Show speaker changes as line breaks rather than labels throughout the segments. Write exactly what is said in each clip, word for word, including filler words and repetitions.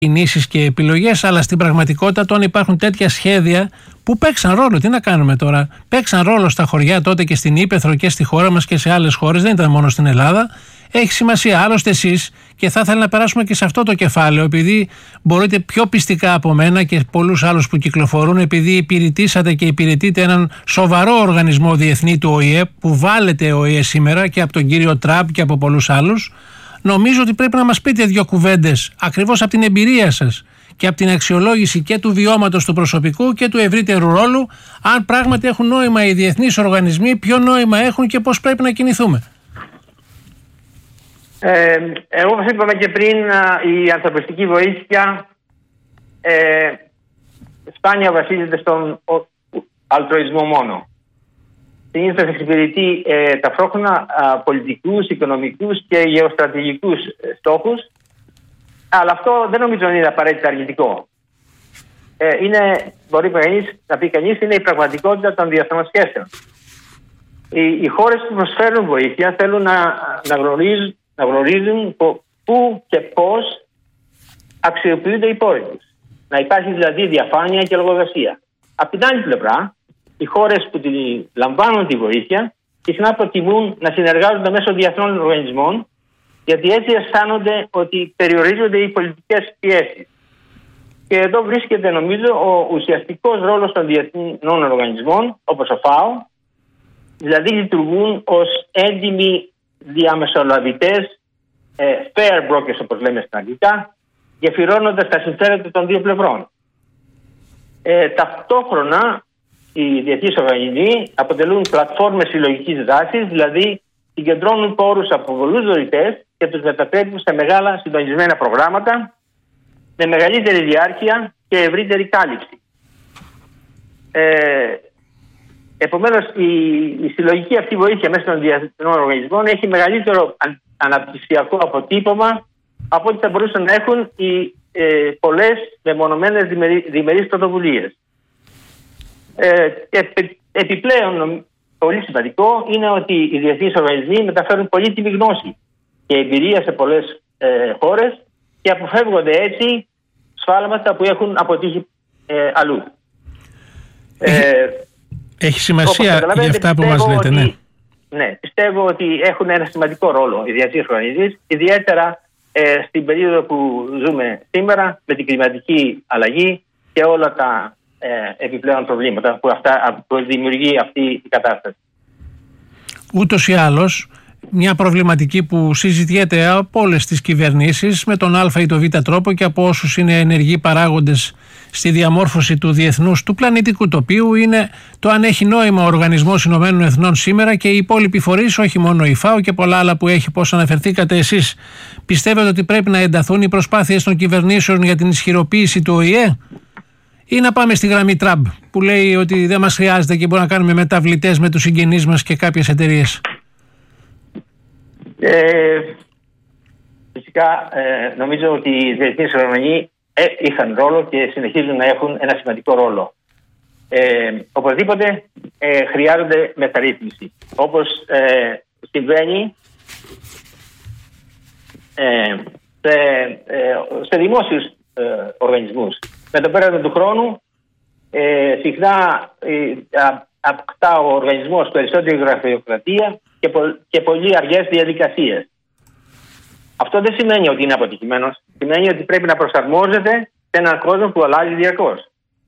κινήσεις και επιλογές, αλλά στην πραγματικότητα όταν υπάρχουν τέτοια σχέδια που παίξαν ρόλο, τι να κάνουμε τώρα, παίξαν ρόλο στα χωριά τότε και στην Ύπαιθρο και στη χώρα μας και σε άλλες χώρες, δεν ήταν μόνο στην Ελλάδα, έχει σημασία. Άλλωστε εσείς, και θα ήθελα να περάσουμε και σε αυτό το κεφάλαιο, επειδή μπορείτε πιο πιστικά από μένα και πολλούς άλλους που κυκλοφορούν, επειδή υπηρετήσατε και υπηρετείτε έναν σοβαρό οργανισμό διεθνή του Ο Η Ε, που βάλετε ο Ο Η Ε σήμερα και από τον κύριο Τραμπ και από πολλούς άλλους, νομίζω ότι πρέπει να μας πείτε δύο κουβέντες ακριβώς από την εμπειρία σας και από την αξιολόγηση και του βιώματος του προσωπικού και του ευρύτερου ρόλου, αν πράγματι έχουν νόημα οι διεθνείς οργανισμοί, ποιο νόημα έχουν και πώς πρέπει να κινηθούμε.
Ε, εγώ, όπως είπαμε και πριν, η ανθρωπιστική βοήθεια ε, σπάνια βασίζεται στον αλτρουισμό μόνο. Συνήθως εξυπηρετεί ε, ταυτόχρονα α, πολιτικούς, οικονομικούς και γεωστρατηγικούς στόχους, αλλά αυτό δεν νομίζω είναι απαραίτητα αρνητικό. Ε, είναι, μπορεί κανείς, να πει κανείς, είναι η πραγματικότητα των διεθνών σχέσεων. Οι, οι χώρες που προσφέρουν βοήθεια θέλουν να, να, γνωρίζουν, να γνωρίζουν πού και πώς αξιοποιούνται οι πόροι τους. Να υπάρχει δηλαδή διαφάνεια και λογοδοσία. Απ' την άλλη πλευρά, οι χώρες που τη λαμβάνουν τη βοήθεια συχνά προτιμούν να συνεργάζονται μέσω διεθνών οργανισμών, γιατί έτσι αισθάνονται ότι περιορίζονται οι πολιτικές πιέσεις. Και εδώ βρίσκεται, νομίζω, ο ουσιαστικός ρόλος των διεθνών οργανισμών, όπως ο ΦΑΟ, δηλαδή λειτουργούν ως έντιμοι διαμεσολαβητές, ε, fair brokers όπως λέμε στα αγγλικά, γεφυρώνοντας τα συμφέροντα των δύο πλευρών. Ε, ταυτόχρονα, οι διεθνείς οργανισμοί αποτελούν πλατφόρμες συλλογικής δράσης, δηλαδή συγκεντρώνουν πόρους από πολλούς δωρητές και τους μετατρέπουν σε μεγάλα συντονισμένα προγράμματα με μεγαλύτερη διάρκεια και ευρύτερη κάλυψη. Ε, επομένως, η, η συλλογική αυτή βοήθεια μέσα των διεθνών οργανισμών έχει μεγαλύτερο αναπτυξιακό αποτύπωμα από ό,τι θα μπορούσαν να έχουν οι ε, πολλές μεμονωμένες διμερείς πρωτοβουλίες. Ε, επιπλέον, πολύ σημαντικό είναι ότι οι διεθνείς οργανισμοί μεταφέρουν πολύτιμη γνώση και εμπειρία σε πολλές ε, χώρες και αποφεύγονται έτσι σφάλματα που έχουν αποτύχει ε, αλλού.
Έχει, ε, έχει σημασία για αυτά που μας λέτε,
ότι,
ναι.
Ναι, πιστεύω ότι έχουν ένα σημαντικό ρόλο οι διεθνείς οργανισμοί, ιδιαίτερα ε, στην περίοδο που ζούμε σήμερα με την κλιματική αλλαγή και όλα τα Ε, επιπλέον προβλήματα που, αυτά, που δημιουργεί αυτή η κατάσταση.
Ούτως ή άλλως, μια προβληματική που συζητιέται από όλες τις κυβερνήσεις με τον Α ή τον Β τρόπο και από όσους είναι ενεργοί παράγοντες στη διαμόρφωση του διεθνούς, του πλανητικού τοπίου, είναι το αν έχει νόημα ο Οργανισμός Ηνωμένων Εθνών σήμερα και οι υπόλοιποι φορείς, όχι μόνο η ΦΑΟ και πολλά άλλα που έχει, πώς αναφερθήκατε εσείς. Πιστεύετε ότι πρέπει να ενταθούν οι προσπάθειες των κυβερνήσεων για την ισχυροποίηση του Ο Η Ε? Ή να πάμε στη γραμμή Τραμπ που λέει ότι δεν μας χρειάζεται και μπορούμε να κάνουμε μεταβλητές με τους συγγενείς μας και κάποιες εταιρείες?
Ε, φυσικά ε, νομίζω ότι οι διεθνείς οργανισμοί ε, είχαν ρόλο και συνεχίζουν να έχουν ένα σημαντικό ρόλο. Ε, οπωσδήποτε ε, χρειάζονται μεταρρύθμιση. Όπως ε, συμβαίνει ε, σε, ε, σε δημόσιους ε, οργανισμούς. Με το πέρασμα του χρόνου, ε, συχνά ε, αποκτά ο οργανισμός περισσότερη γραφειοκρατία και, πο, και πολύ αργές διαδικασίες. Αυτό δεν σημαίνει ότι είναι αποτυχημένος. Σημαίνει ότι πρέπει να προσαρμόζεται σε έναν κόσμο που αλλάζει διαρκώς.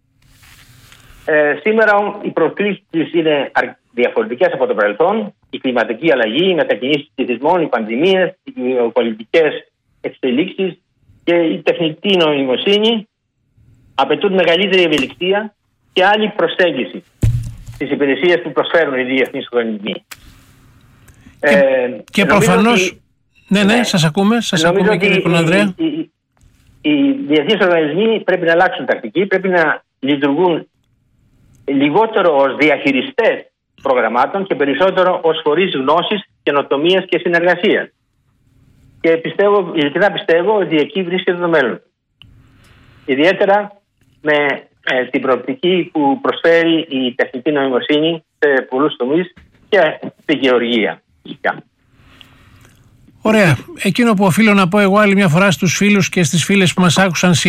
Ε, σήμερα οι προκλήσεις είναι διαφορετικές από το παρελθόν. Η κλιματική αλλαγή, οι μετακινήσεις πληθυσμών, οι πανδημίες, οι πολιτικές εξελίξεις και η τεχνητή νοημοσύνη απαιτούν μεγαλύτερη ευελιξία και άλλη προσέγγιση στις υπηρεσίες που προσφέρουν οι διεθνείς οργανισμοί.
Και, ε, και προφανώς... Ότι, ναι, ναι, ναι, σας ακούμε, σας ακούμε κύριε Κονανδρέα.
Οι, οι, οι διεθνείς οργανισμοί πρέπει να αλλάξουν τακτική, πρέπει να λειτουργούν λιγότερο ως διαχειριστές προγραμμάτων και περισσότερο ως φορείς γνώσης, καινοτομίας και συνεργασίας. Και πιστεύω, ειλικρινά πιστεύω ότι εκεί βρίσκεται το μέλλον. Ιδιαίτερα με ε, την προοπτική που προσφέρει η τεχνητή νοημοσύνη σε πολλούς τομείς και στη γεωργία φυσικά.
Ωραία. Εκείνο που οφείλω να πω εγώ άλλη μια φορά στους φίλους και στις φίλες που μας άκουσαν